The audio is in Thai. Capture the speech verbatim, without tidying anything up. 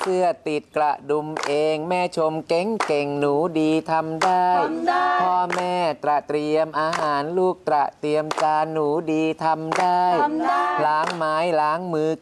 เสื้อติดกระดุมเองแม่ชมเก่งเก่งหนูดีทำได้พ่อแม่ตระเตรียมอาหารลูกตระเตรียมจานหนูดีทำได้ล้างไม้ล้างมือ